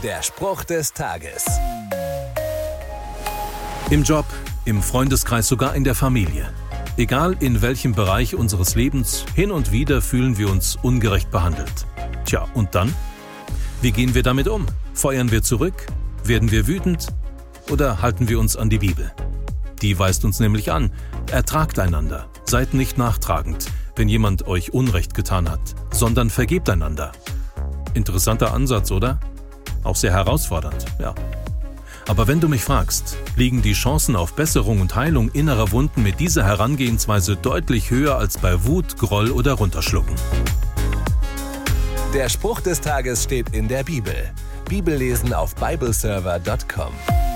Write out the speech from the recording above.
Der Spruch des Tages. Im Job, im Freundeskreis, sogar in der Familie. Egal in welchem Bereich unseres Lebens, hin und wieder fühlen wir uns ungerecht behandelt. Tja, und dann? Wie gehen wir damit um? Feuern wir zurück? Werden wir wütend? Oder halten wir uns an die Bibel? Die weist uns nämlich an: Ertragt einander, seid nicht nachtragend, wenn jemand euch Unrecht getan hat, sondern vergebt einander. Interessanter Ansatz, oder? Auch sehr herausfordernd, ja. Aber wenn du mich fragst, liegen die Chancen auf Besserung und Heilung innerer Wunden mit dieser Herangehensweise deutlich höher als bei Wut, Groll oder Runterschlucken. Der Spruch des Tages steht in der Bibel. Bibellesen auf bibleserver.com.